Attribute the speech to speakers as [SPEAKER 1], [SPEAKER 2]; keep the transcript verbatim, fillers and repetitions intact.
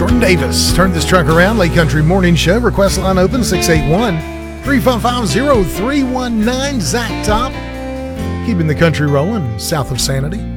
[SPEAKER 1] Jordan Davis. Turn this truck around. Lake Country Morning Show. Request line open six eight one, three five five, zero three one nine. Zach Top. Keeping the country rolling south of Sanity.